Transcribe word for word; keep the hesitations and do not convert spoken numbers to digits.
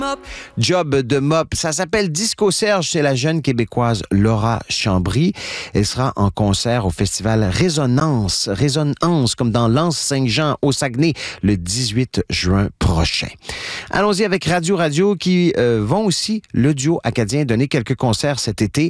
Job de mop. Ça s'appelle Disco Serge. C'est la jeune Québécoise Laura Chambry. Elle sera en concert au festival Résonance. Résonance, comme dans l'Anse-Saint-Jean au Saguenay, le dix-huit juin prochain. Allons-y avec Radio Radio qui euh, vont aussi, le duo acadien, donner quelques concerts cet été.